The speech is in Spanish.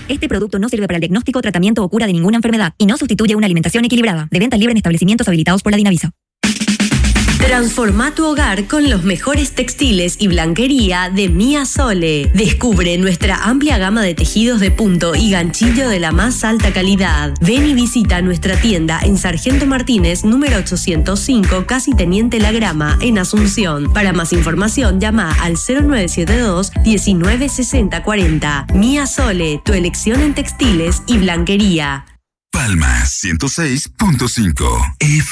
Este producto no sirve para el diagnóstico, tratamiento o cura de ninguna enfermedad y no sustituye una alimentación equilibrada. De venta libre en establecimientos habilitados por la Dinavisa. Transforma tu hogar con los mejores textiles y blanquería de Mia Sole. Descubre nuestra amplia gama de tejidos de punto y ganchillo de la más alta calidad. Ven y visita nuestra tienda en Sargento Martínez, número 805, casi Teniente La Grama, en Asunción. Para más información, llama al 0972 196040. Mia Sole, tu elección en textiles y blanquería. Palma 106.5 FM.